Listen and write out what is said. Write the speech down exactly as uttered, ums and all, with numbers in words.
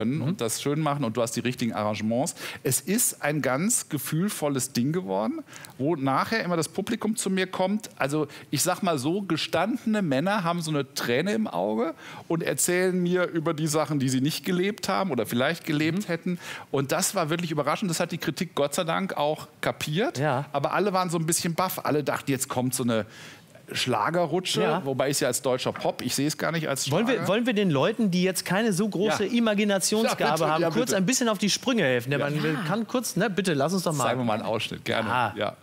Mhm. Und das schön machen und du hast die richtigen Arrangements. Es ist ein ganz gefühlvolles Ding geworden, wo nachher immer das Publikum zu mir kommt. Also ich sag mal so, gestandene Männer haben so eine Träne im Auge und erzählen mir über die Sachen, die sie nicht gelebt haben oder vielleicht gelebt mhm. hätten. Und das war wirklich überraschend. Das hat die Kritik Gott sei Dank auch kapiert. Ja. Aber alle waren so ein bisschen baff. Alle dachten, jetzt kommt so eine Schlagerrutsche, ja. wobei ich es ja als deutscher Pop, ich sehe es gar nicht als Schlager. Wollen wir, wollen wir den Leuten, die jetzt keine so große ja. Imaginationsgabe ja, haben, ja, kurz ein bisschen auf die Sprünge helfen? Der ja. Man kann kurz, ne, bitte, lass uns doch mal. Zeigen wir mal einen Ausschnitt, gerne. Ja. Ja.